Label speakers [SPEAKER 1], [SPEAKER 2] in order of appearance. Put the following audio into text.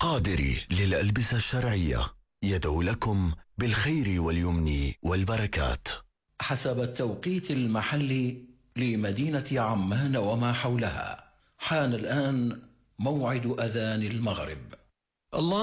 [SPEAKER 1] قادري للألبسة الشرعية يدعو لكم بالخير واليمن والبركات.
[SPEAKER 2] حسب التوقيت المحلي لمدينة عمان وما حولها، حان الآن موعد أذان المغرب. الله